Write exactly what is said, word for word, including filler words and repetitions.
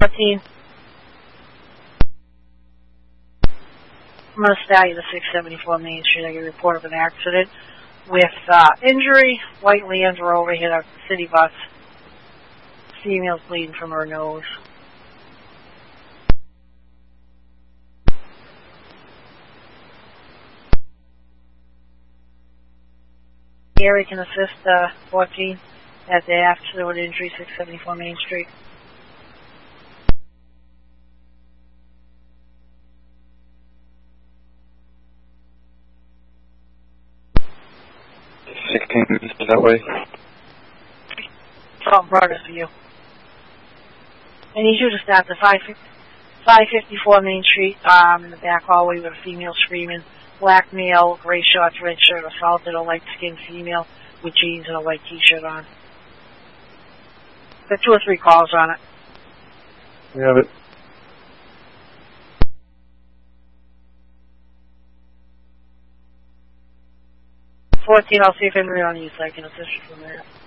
fourteen. I'm going to start you to six seventy-four Main Street. I get a report of an accident with uh, injury. White Land Rover hit a city bus. Female's bleeding from her nose. Gary can assist uh, fourteen at the accident with injury, six seventy-four Main Street. sixteen is that way. Something progress for you. I need you to start the five fifty-four Main Street um, in the back hallway with a female screaming. Black male, gray shorts, red shirt, assaulted a light-skinned female with jeans and a white T-shirt on. There are two or three calls on it. We have it. fourteen, I'll see if anybody on you so I can assist you from there.